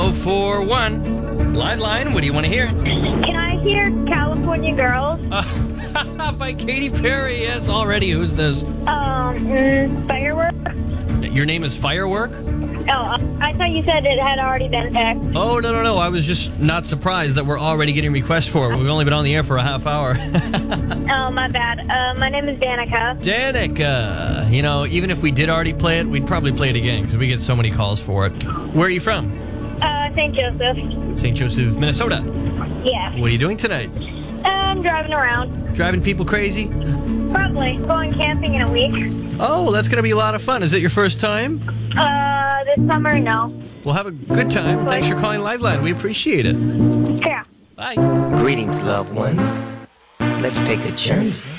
041. Liveline, what do you want to hear? Can I hear California Girls? By Katy Perry, yes, already. Who's this? Firework? Your name is Firework? Oh, I thought you said it had already been picked. Oh, no. I was just not surprised that we're already getting requests for it. We've only been on the air for a half hour. Oh, my bad. My name is Danica. Danica. You know, even if we did already play it, we'd probably play it again because we get so many calls for it. Where are you from? St. Joseph. St. Joseph, Minnesota. Yeah. What are you doing tonight? I'm driving around. Driving people crazy? Probably. Going camping in a week. Oh, that's going to be a lot of fun. Is it your first time? This summer, no. Well, have a good time. Thanks for calling Liveline. We appreciate it. Yeah. Bye. Greetings, loved ones. Let's take a journey.